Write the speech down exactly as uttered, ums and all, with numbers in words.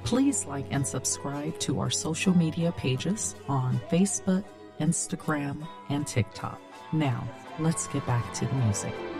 Please like and subscribe to our social media pages on Facebook, Instagram, and TikTok. Now, let's get back to the music.